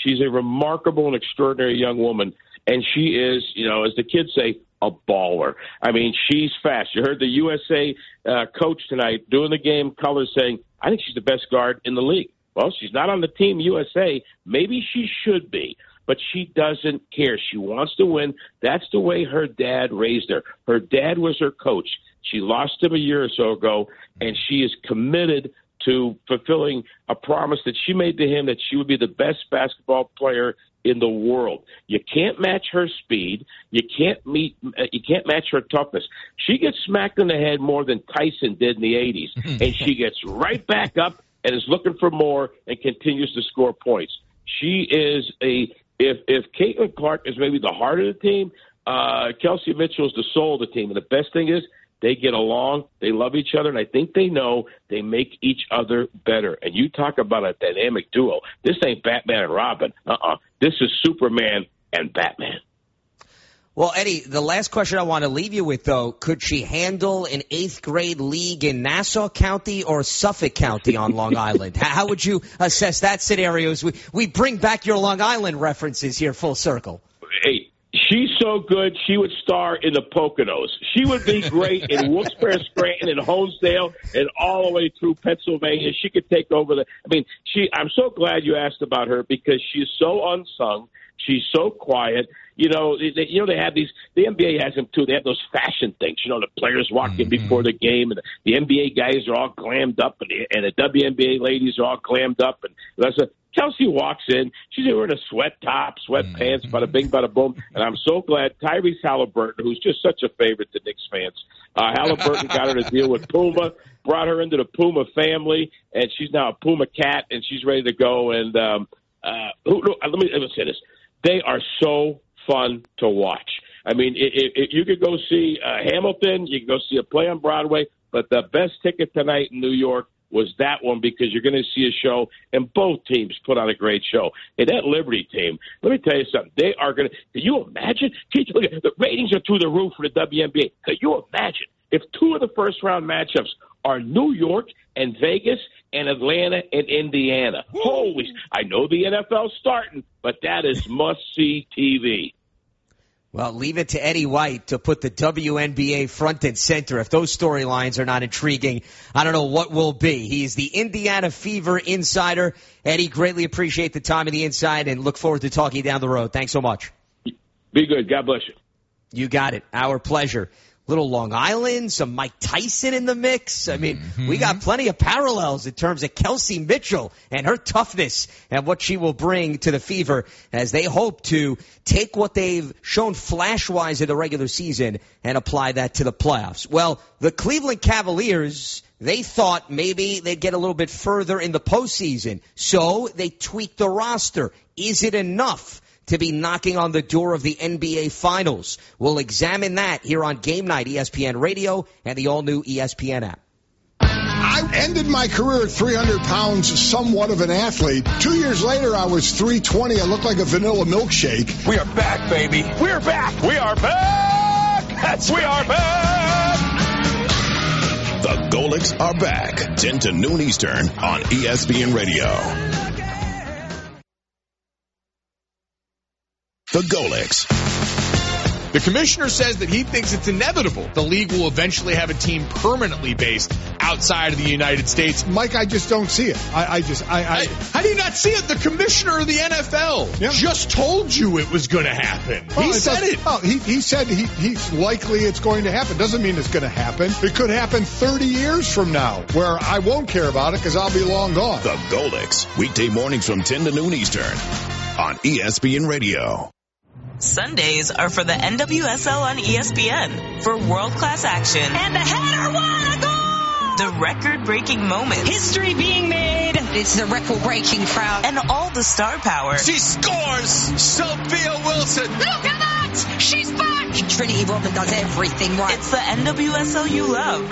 She's a remarkable and extraordinary young woman, and she is, as the kids say, a baller. I mean, she's fast. You heard the USA coach tonight doing the game color saying, I think she's the best guard in the league. Well, she's not on the team USA. Maybe she should be, but she doesn't care. She wants to win. That's the way her dad raised her. Her dad was her coach. She lost him a year or so ago, and she is committed to fulfilling a promise that she made to him that she would be the best basketball player in the world. You can't match her speed. You can't match her toughness. She gets smacked in the head more than Tyson did in the 80s, and she gets right back up and is looking for more and continues to score points. She is if Caitlin Clark is maybe the heart of the team, Kelsey Mitchell is the soul of the team. And the best thing is they get along, they love each other, and I think they know they make each other better. And you talk about a dynamic duo. This ain't Batman and Robin. This is Superman and Batman. Well, Eddie, the last question I want to leave you with, though, could she handle an 8th grade league in Nassau County or Suffolk County on Long Island? How would you assess that scenario as we bring back your Long Island references here full circle? Hey, she's so good, she would star in the Poconos. She would be great in Wilkes-Barre, Scranton, and Honesdale, and all the way through Pennsylvania. She could take over I'm so glad you asked about her because she's so unsung. She's so quiet. They have these. The NBA has them too. They have those fashion things. The players walk in before the game, and the NBA guys are all glammed up, and the WNBA ladies are all glammed up. And Kelsey walks in. She's wearing a sweat top, sweatpants, bada bing, bada boom. And I'm so glad Tyrese Halliburton, who's just such a favorite to Knicks fans, Halliburton got her to deal with Puma, brought her into the Puma family, and she's now a Puma cat, and she's ready to go. And let me say this. They are so fun to watch. I mean, you could go see Hamilton, you can go see a play on Broadway, but the best ticket tonight in New York was that one because you're going to see a show, and both teams put on a great show. And that Liberty team, let me tell you something. They are going to – can you imagine? Look, the ratings are through the roof for the WNBA. Can you imagine if 2 of the first-round matchups are New York and Vegas and Atlanta and Indiana? Holy – I know the NFL's starting, but that is must-see TV. Well, leave it to Eddie White to put the WNBA front and center. If those storylines are not intriguing, I don't know what will be. He's the Indiana Fever insider. Eddie, greatly appreciate the time and the insight and look forward to talking down the road. Thanks so much. Be good. God bless you. You got it. Our pleasure. Little Long Island, some Mike Tyson in the mix. I mean, we got plenty of parallels in terms of Kelsey Mitchell and her toughness and what she will bring to the Fever as they hope to take what they've shown flash-wise in the regular season and apply that to the playoffs. Well, the Cleveland Cavaliers, they thought maybe they'd get a little bit further in the postseason, so they tweaked the roster. Is it enough to be knocking on the door of the NBA Finals? We'll examine that here on Game Night, ESPN Radio, and the all-new ESPN app. I ended my career at 300 pounds, somewhat of an athlete. 2 years later, I was 320. I looked like a vanilla milkshake. We are back, baby. We're back. We are back. We are back. The Golics are back. 10 to noon Eastern on ESPN Radio. The Golics. The commissioner says that he thinks it's inevitable the league will eventually have a team permanently based outside of the United States. Mike, I just don't see it. How do you not see it? The commissioner of the NFL just told you it was going to happen. Well, he said it. Oh, he said he's likely it's going to happen. Doesn't mean it's going to happen. It could happen 30 years from now where I won't care about it because I'll be long gone. The Golics, weekday mornings from 10 to noon Eastern on ESPN Radio. Sundays are for the NWSL on ESPN for world-class action. And the header, what a goal! The record-breaking moments. History being made. It's a record-breaking crowd. And all the star power. She scores! Sophia Wilson! Look at that! She's back! Trinity Rodman does everything right. It's the NWSL you love.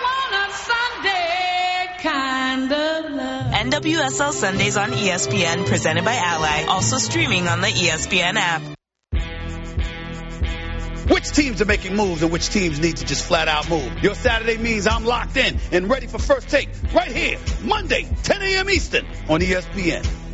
I want a Sunday kind of love. NWSL Sundays on ESPN, presented by Ally. Also streaming on the ESPN app. Which teams are making moves and which teams need to just flat out move? Your Saturday means I'm locked in and ready for First Take right here, Monday, 10 a.m. Eastern on ESPN.